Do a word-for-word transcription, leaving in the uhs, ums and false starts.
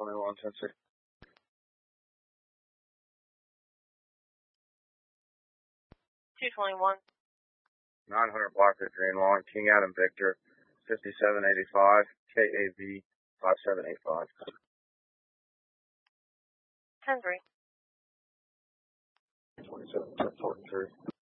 twenty-one, ten six. two twenty-one. nine hundred block of Green Lawn, King Adam Victor, fifty-seven eighty-five, K A V five seven eight five. ten three. twenty-seven, ten forty-three.